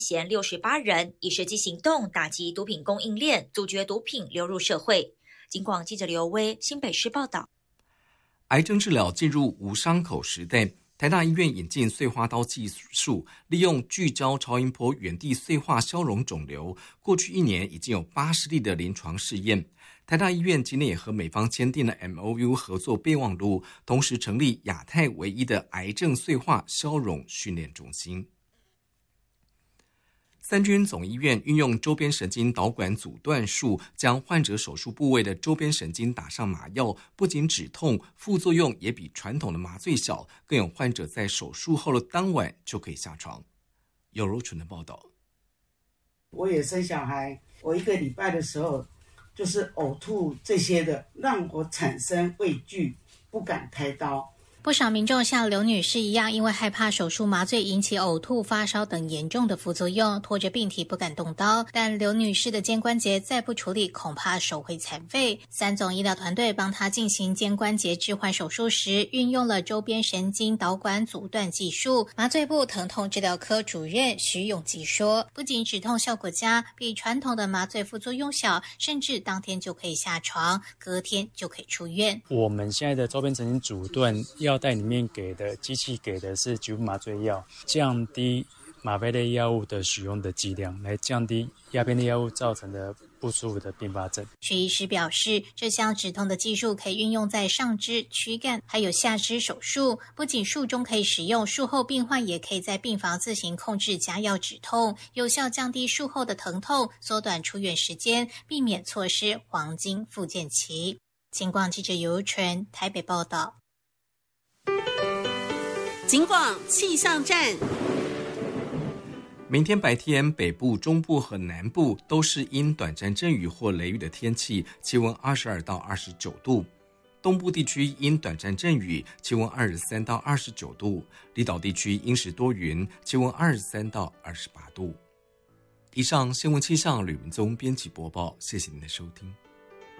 嫌68人，以实际行动打击毒品供应链，阻绝毒品流入社会。警广记者刘威，新北市报道。 癌症治疗进入无伤口时代，台大医院引进碎花刀技术，利用聚焦超音波原地碎化消融肿瘤。过去1年已经有80例的临床试验。台大医院今年也和美方签订了 MOU 合作备忘录，同时成立亚太唯一的癌症碎化消融训练中心。三军总医院运用周边神经导管阻断术，将患者手术部位的周边神经打上麻药，不仅止痛，副作用也比传统的麻醉小，更有患者在手术后的当晚就可以下床。有柔纯的报道。 我也生小孩，我1个礼拜的时候就是呕吐这些的，让我产生畏惧，不敢开刀。 不少民众像刘女士一样，因为害怕手术麻醉引起呕吐、发烧等严重的副作用，拖着病体不敢动刀。但刘女士的肩关节再不处理，恐怕手会残废。三总医疗团队帮她进行肩关节置换手术时，运用了周边神经导管阻断技术。麻醉部疼痛治疗科主任徐永吉说，不仅止痛效果佳，比传统的麻醉副作用小，甚至当天就可以下床，隔天就可以出院。 我们现在的周边神经阻断药袋里面给的机器给的是局部麻醉药，降低吗啡类药物的使用的剂量，来降低鸦片类药物造成的不舒服的并发症。 徐医师表示，这项止痛的技术可以运用在上肢、躯干还有下肢手术，不仅术中可以使用，术后病患也可以在病房自行控制加药止痛，有效降低术后的疼痛，缩短出院时间，避免错失黄金复健期。警广记者尤纯台北报道。 警广气象站。 明天白天，北部、中部和南部都是因短暂阵雨或雷雨的天气，气温22到29度；东部地区因短暂阵雨，气温23到29度；离岛地区阴时多云，气温23到28度。以上新闻气象，吕文宗编辑播报，谢谢您的收听。